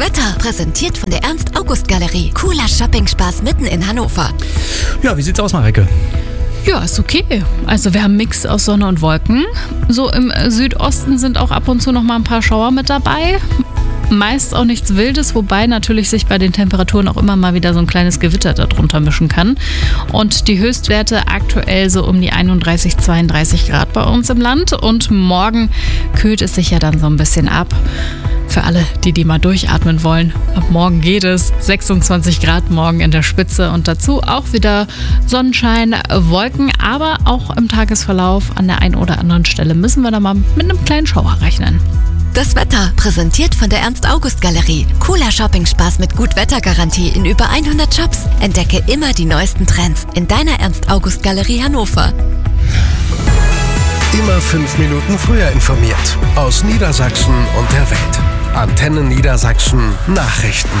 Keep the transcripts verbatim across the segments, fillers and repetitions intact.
Wetter, präsentiert von der Ernst-August-Galerie. Cooler Shopping-Spaß mitten in Hannover. Ja, wie sieht's aus, Mareike? Ja, ist okay. Also wir haben einen Mix aus Sonne und Wolken. So im Südosten sind auch ab und zu noch mal ein paar Schauer mit dabei. Meist auch nichts Wildes, wobei natürlich sich bei den Temperaturen auch immer mal wieder so ein kleines Gewitter darunter mischen kann. Und die Höchstwerte aktuell so um die einunddreißig, zweiunddreißig Grad bei uns im Land. Und morgen kühlt es sich ja dann so ein bisschen ab. Für alle, die die mal durchatmen wollen, ab morgen geht es. sechsundzwanzig Grad morgen in der Spitze und dazu auch wieder Sonnenschein, Wolken, aber auch im Tagesverlauf an der einen oder anderen Stelle müssen wir da mal mit einem kleinen Schauer rechnen. Das Wetter, präsentiert von der Ernst-August-Galerie. Cooler Shopping-Spaß mit Gut-Wetter-Garantie in über hundert Shops. Entdecke immer die neuesten Trends in deiner Ernst-August-Galerie Hannover. Immer fünf Minuten früher informiert. Aus Niedersachsen und der Welt. Antenne Niedersachsen Nachrichten.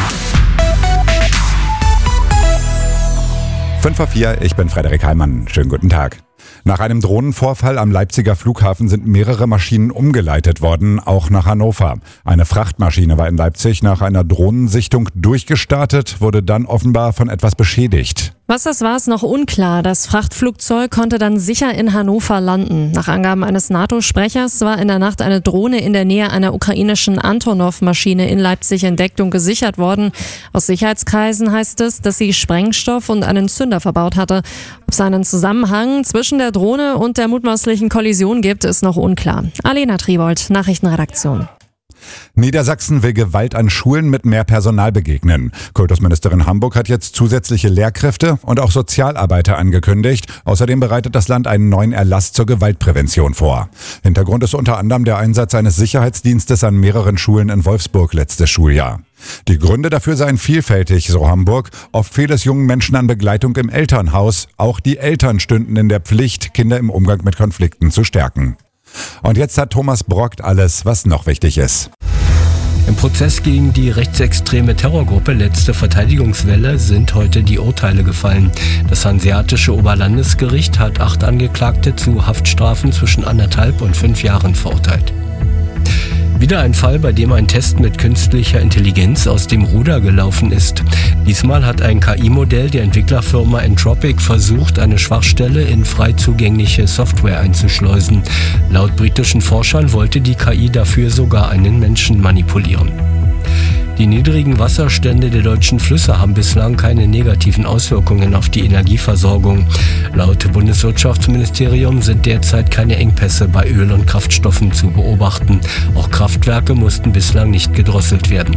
fünf vor vier, ich bin Frederik Heimann. Schönen guten Tag. Nach einem Drohnenvorfall am Leipziger Flughafen sind mehrere Maschinen umgeleitet worden, auch nach Hannover. Eine Frachtmaschine war in Leipzig nach einer Drohnensichtung durchgestartet, wurde dann offenbar von etwas beschädigt. Was das war, ist noch unklar. Das Frachtflugzeug konnte dann sicher in Hannover landen. Nach Angaben eines NATO-Sprechers war in der Nacht eine Drohne in der Nähe einer ukrainischen Antonov-Maschine in Leipzig entdeckt und gesichert worden. Aus Sicherheitskreisen heißt es, dass sie Sprengstoff und einen Zünder verbaut hatte. Ob es einen Zusammenhang zwischen der Drohne und der mutmaßlichen Kollision gibt, ist noch unklar. Alena Tribold, Nachrichtenredaktion. Niedersachsen will Gewalt an Schulen mit mehr Personal begegnen. Kultusministerin Hamburg hat jetzt zusätzliche Lehrkräfte und auch Sozialarbeiter angekündigt. Außerdem bereitet das Land einen neuen Erlass zur Gewaltprävention vor. Hintergrund ist unter anderem der Einsatz eines Sicherheitsdienstes an mehreren Schulen in Wolfsburg letztes Schuljahr. Die Gründe dafür seien vielfältig, so Hamburg. Oft fehlt es jungen Menschen an Begleitung im Elternhaus. Auch die Eltern stünden in der Pflicht, Kinder im Umgang mit Konflikten zu stärken. Und jetzt hat Thomas Brockt alles, was noch wichtig ist. Im Prozess gegen die rechtsextreme Terrorgruppe Letzte Verteidigungswelle sind heute die Urteile gefallen. Das Hanseatische Oberlandesgericht hat acht Angeklagte zu Haftstrafen zwischen anderthalb und fünf Jahren verurteilt. Wieder ein Fall, bei dem ein Test mit künstlicher Intelligenz aus dem Ruder gelaufen ist. Diesmal hat ein K I-Modell der Entwicklerfirma Entropic versucht, eine Schwachstelle in frei zugängliche Software einzuschleusen. Laut britischen Forschern wollte die K I dafür sogar einen Menschen manipulieren. Die niedrigen Wasserstände der deutschen Flüsse haben bislang keine negativen Auswirkungen auf die Energieversorgung. Laut Bundeswirtschaftsministerium sind derzeit keine Engpässe bei Öl- und Kraftstoffen zu beobachten. Auch Kraftwerke mussten bislang nicht gedrosselt werden.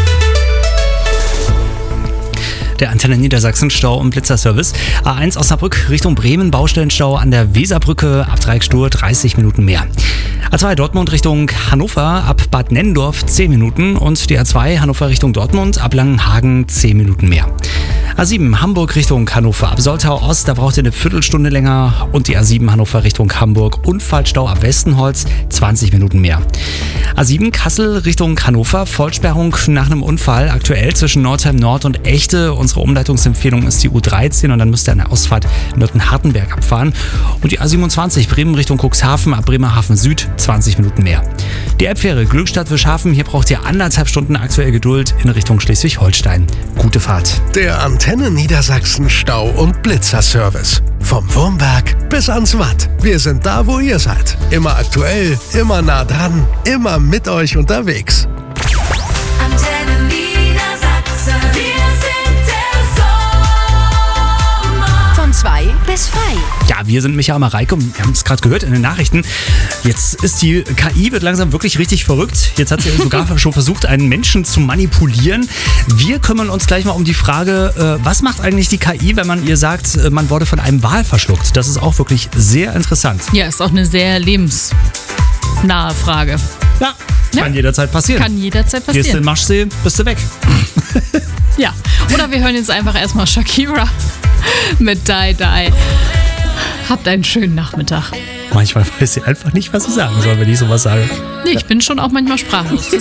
Der Antenne Niedersachsen Stau- und Blitzerservice. A eins Osnabrück Richtung Bremen, Baustellenstau an der Weserbrücke, ab Dreieckstur dreißig Minuten mehr. A zwei Dortmund Richtung Hannover, ab Bad Nennendorf zehn Minuten und die A zwei Hannover Richtung Dortmund, ab Langenhagen zehn Minuten mehr. A sieben Hamburg Richtung Hannover, ab Soltau Ost, da braucht ihr eine Viertelstunde länger und die A sieben Hannover Richtung Hamburg, Unfallstau ab Westenholz, zwanzig Minuten mehr. A sieben Kassel Richtung Hannover, Vollsperrung nach einem Unfall, aktuell zwischen Nordheim Nord und Echte. Unsere Umleitungsempfehlung ist die U dreizehn und dann müsst ihr an der Ausfahrt Nürten-Hartenberg abfahren. Und die A siebenundzwanzig Bremen Richtung Cuxhaven, ab Bremerhaven Süd, zwanzig Minuten mehr. Die Elbfähre Glückstadt-Wischhafen, hier braucht ihr anderthalb Stunden aktuell Geduld in Richtung Schleswig-Holstein. Gute Fahrt. Der Antenne Niedersachsen Stau- und Blitzerservice. Vom Wurmberg bis ans Watt. Wir sind da, wo ihr seid. Immer aktuell, immer nah dran, immer mit euch unterwegs. Antenne Niedersachsen. Wir sind der Sommer. Von zwei bis frei. Ja, wir sind Micha und Mareike und wir haben es gerade gehört in den Nachrichten. Jetzt ist die K I wird langsam wirklich richtig verrückt. Jetzt hat sie sogar schon versucht, einen Menschen zu manipulieren. Wir kümmern uns gleich mal um die Frage, was macht eigentlich die K I, wenn man ihr sagt, man wurde von einem Wal verschluckt? Das ist auch wirklich sehr interessant. Ja, ist auch eine sehr lebensnahe Frage. Ja, kann ja. jederzeit passieren. Kann jederzeit passieren. Gehst du in den Maschsee, bist du weg. Ja, oder wir hören jetzt einfach erstmal Shakira mit Die Die. Habt einen schönen Nachmittag. Manchmal weiß sie einfach nicht, was sie sagen soll, wenn ich sowas sage. Nee, ich bin schon auch manchmal sprachlos.